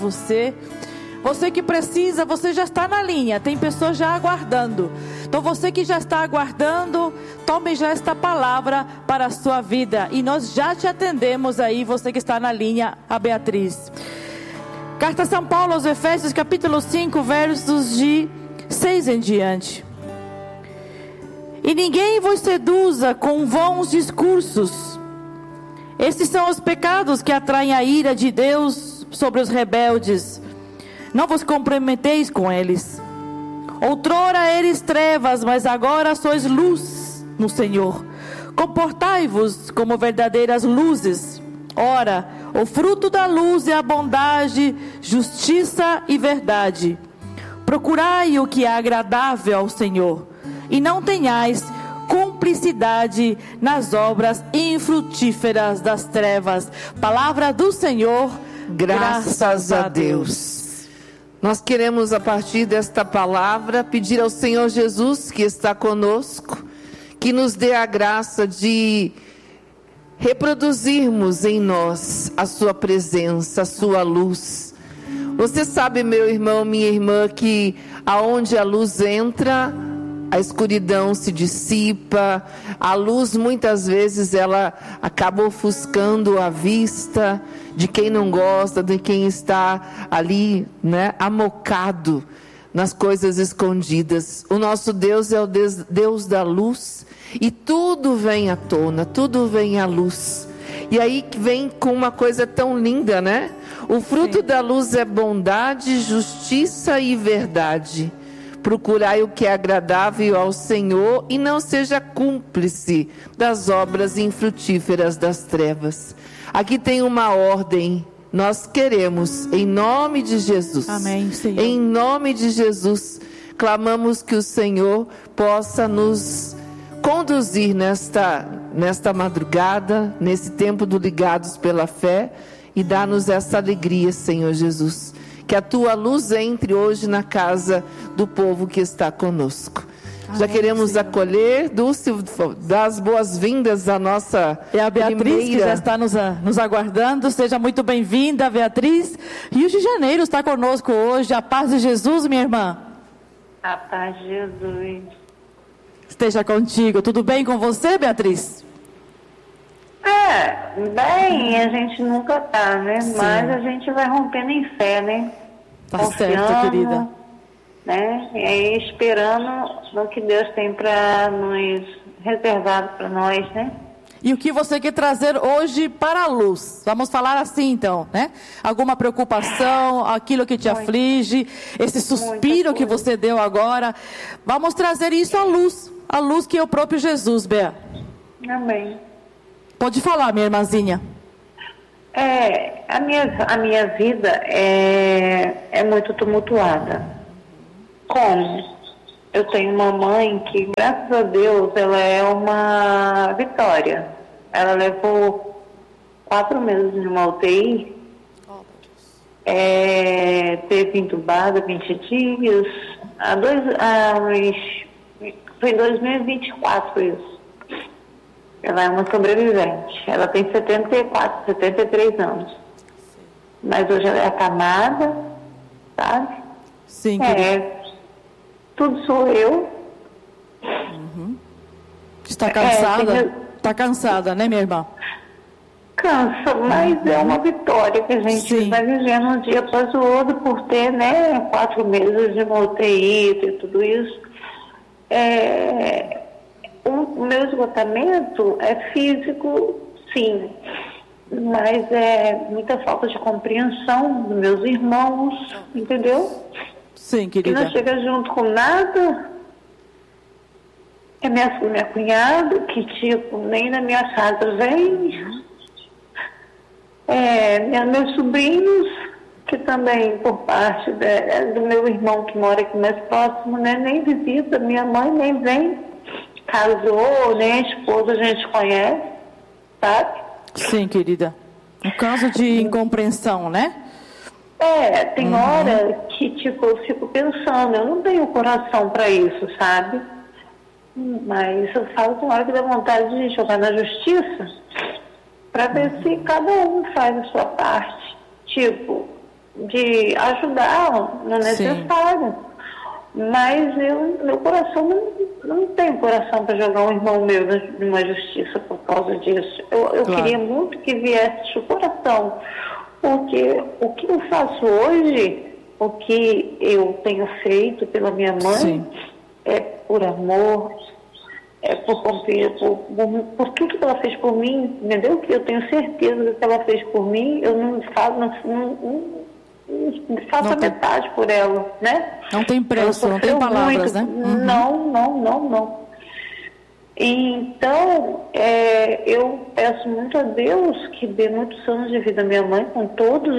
Você que precisa, você já está na linha. Tem pessoas já aguardando. Então você que já está aguardando, tome já esta palavra para a sua vida. E nós já te atendemos aí, você que está na linha, a Beatriz. Carta São Paulo aos Efésios, capítulo 5, versos de 6 em diante. E ninguém vos seduza com vãos discursos. Estes são os pecados que atraem a ira de Deus sobre os rebeldes. Não vos comprometeis com eles. Outrora eres trevas, mas agora sois luz no Senhor. Comportai-vos como verdadeiras luzes. Ora, o fruto da luz é a bondade, justiça e verdade. Procurai o que é agradável ao Senhor, e não tenhais cumplicidade nas obras infrutíferas das trevas. Palavra do Senhor, graças a Deus. Nós queremos, a partir desta palavra, pedir ao Senhor Jesus, que está conosco, que nos dê a graça de reproduzirmos em nós a sua presença, a sua luz. Você sabe, meu irmão, minha irmã, que aonde a luz entra, a escuridão se dissipa. A luz, muitas vezes, ela acaba ofuscando a vista de quem não gosta, de quem está ali, né, amocado nas coisas escondidas. O nosso Deus é o Deus da luz, e tudo vem à tona, tudo vem à luz. E aí vem com uma coisa tão linda, né? O fruto da luz é bondade, justiça e verdade. Procurai o que é agradável ao Senhor e não seja cúmplice das obras infrutíferas das trevas. Aqui tem uma ordem. Nós queremos, em nome de Jesus. Amém, Senhor. Em nome de Jesus, clamamos que o Senhor possa nos conduzir nesta madrugada, nesse tempo do Ligados pela Fé, e dar-nos essa alegria, Senhor Jesus. Que a tua luz entre hoje na casa do povo que está conosco. Amém, já queremos, Senhor, acolher, Dulce, dar as boas-vindas à nossa a Beatriz, que já está nos aguardando. Seja muito bem-vinda, Beatriz. Rio de Janeiro está conosco hoje. A paz de Jesus, minha irmã. A paz de Jesus esteja contigo. Tudo bem com você, Beatriz? Bem, a gente nunca tá, né? Sim. Mas a gente vai rompendo em fé, né? Tá certo, querida. Né? E aí esperando no que Deus tem para nos reservado para nós, né? E o que você quer trazer hoje para a luz? Vamos falar assim, então, né? Alguma preocupação, aquilo que te aflige, esse suspiro que você deu agora. Vamos trazer isso à luz que é o próprio Jesus, Bea. Amém. Pode falar, minha irmãzinha. A minha vida é muito tumultuada. Como? Eu tenho uma mãe que, graças a Deus, ela é uma vitória. Ela levou 4 meses numa UTI. Teve entubada 20 dias. Foi em 2024 isso. Ela é uma sobrevivente. Ela tem 73 anos. Mas hoje ela é acamada, sabe? Sim, querida. Tudo sou eu. Uhum. Está cansada? Está cansada, né, minha irmã? Cansa, mas é uma vitória que a gente vai vivendo um dia após o outro por ter, né, 4 meses de uma UTI, ter tudo isso. O meu esgotamento é físico, sim, mas é muita falta de compreensão dos meus irmãos, entendeu? Sim, querida. Que não chega junto com nada. É minha cunhada, que tipo, nem na minha casa vem. Meus sobrinhos, que também por parte do meu irmão que mora aqui mais próximo, né, nem visita, minha mãe nem vem. Casou, nem a esposa a gente conhece, sabe? Sim, querida. Um caso de incompreensão, né? Tem hora que, tipo, eu fico pensando, eu não tenho coração para isso, sabe? Mas eu falo com hora que dá vontade de jogar na justiça para ver se cada um faz a sua parte. Tipo, de ajudar no necessário. Mas meu coração não tem coração para jogar um irmão meu numa justiça por causa disso. Eu queria muito que viesse do coração, porque o que eu faço hoje, o que eu tenho feito pela minha mãe, é por amor, é por tudo que ela fez por mim, entendeu? Que eu tenho certeza do que ela fez por mim, eu não faço a metade por ela, né? Não tem preço, não tem palavras, muito, né? Não. Então, eu peço muito a Deus que dê muitos anos de vida à minha mãe, com todos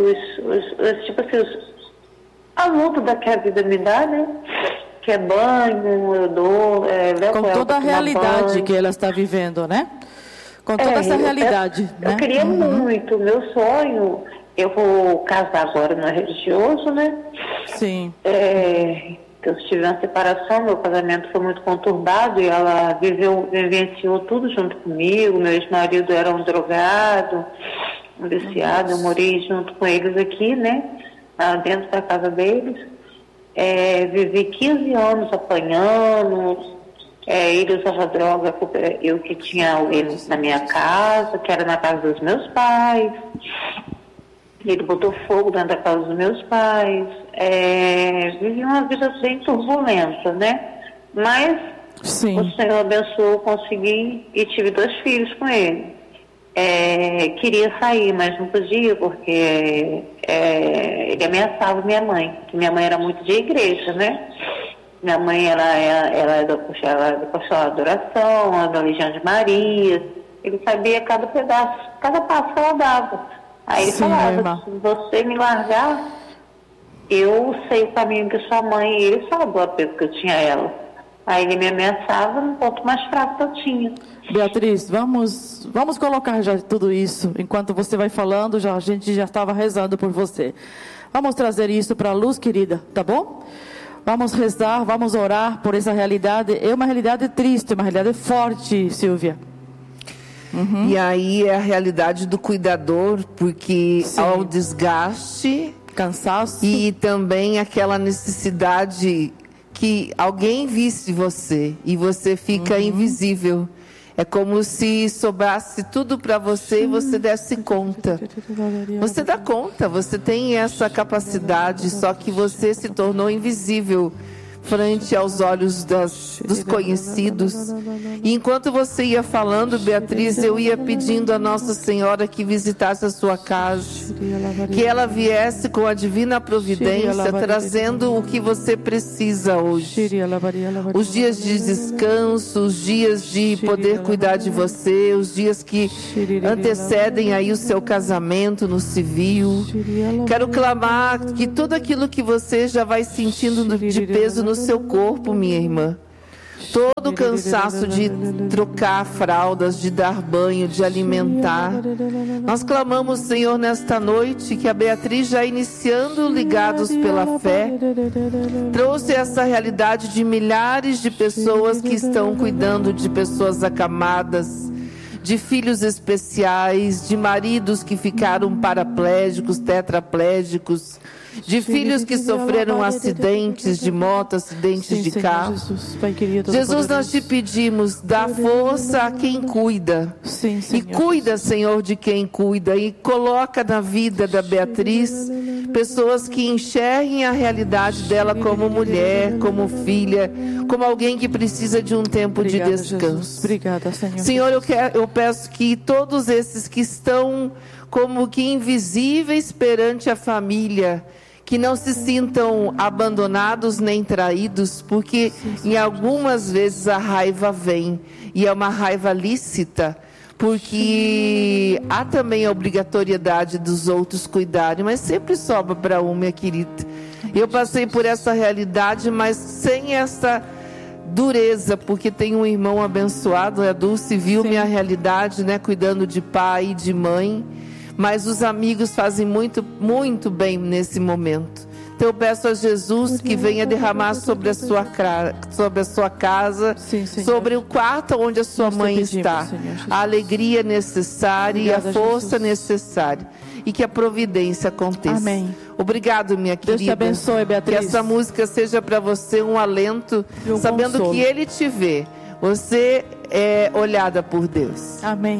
a luta que a vida me dá, né? Que é banho, eu dou, levo com toda a realidade banho. Que ela está vivendo, né? Com toda essa realidade. Eu queria muito, meu sonho. Eu vou casar agora no religioso, né? Sim. Eu tive uma separação, meu casamento foi muito conturbado e ela vivenciou tudo junto comigo. Meu ex-marido era um drogado, um viciado. Eu morei junto com eles aqui, né? Dentro da casa deles. Vivi 15 anos apanhando. Ele usava droga, eu que tinha ele na minha casa, que era na casa dos meus pais. Ele botou fogo dentro da casa dos meus pais. Vivi uma vida bem turbulenta, né? Mas o Senhor abençoou, consegui e tive 2 filhos com ele. Queria sair, mas não podia porque ele ameaçava minha mãe, que minha mãe era muito de igreja, né? Minha mãe ela é do Apostolado de Adoração, da Legião de Maria. Ele sabia cada pedaço, cada passo que ela dava. Aí ele falava, se você me largar, eu sei o caminho que sua mãe, e ele sabe o apego que eu tinha a ela. Aí ele me ameaçava no ponto mais fraco que eu tinha. Beatriz, vamos colocar já tudo isso. Enquanto você vai falando, a gente já estava rezando por você. Vamos trazer isso para a luz, querida, tá bom? Vamos rezar, vamos orar por essa realidade. É uma realidade triste, uma realidade forte, Silvia. E aí é a realidade do cuidador, porque ao desgaste, cansaço e também aquela necessidade que alguém visse você e você fica invisível. É como se sobrasse tudo para você e você desse conta. Você dá conta, você tem essa capacidade, só que você se tornou invisível frente aos olhos dos conhecidos. E enquanto você ia falando, Beatriz, eu ia pedindo a Nossa Senhora que visitasse a sua casa, que ela viesse com a divina providência, trazendo o que você precisa hoje. Os dias de descanso, os dias de poder cuidar de você, os dias que antecedem aí o seu casamento no civil. Quero clamar que tudo aquilo que você já vai sentindo de peso no seu corpo, minha irmã, todo o cansaço de trocar fraldas, de dar banho, de alimentar, nós clamamos, Senhor, nesta noite, que a Beatriz, já iniciando Ligados pela Fé, trouxe essa realidade de milhares de pessoas que estão cuidando de pessoas acamadas, de filhos especiais, de maridos que ficaram paraplégicos, tetraplégicos, de filhos que sofreram acidentes de moto, acidentes de carro. Jesus, nós te pedimos, dá força a quem cuida. E cuida, Senhor, de quem cuida. E coloca na vida da Beatriz pessoas que enxerguem a realidade dela como mulher, como filha, como alguém que precisa de um tempo de descanso. Obrigada, Senhor. Senhor, eu peço que todos esses que estão como que invisíveis perante a família, que não se sintam abandonados nem traídos, porque em algumas vezes a raiva vem, e é uma raiva lícita, porque há também a obrigatoriedade dos outros cuidarem, mas sempre sobra para um, minha querida. Eu passei por essa realidade, mas sem essa dureza, porque tenho um irmão abençoado, a Dulce viu minha realidade, né, cuidando de pai e de mãe. Mas os amigos fazem muito, muito bem nesse momento. Então eu peço a Jesus que venha derramar sobre a sua casa, sobre o quarto onde a sua mãe está, a alegria necessária e a força necessária. e que a providência aconteça. Amém. Obrigado, minha querida. Deus te abençoe, Beatriz. Que essa música seja para você um alento, E um sabendo consolo. que Ele te vê. Você é olhada por Deus. Amém.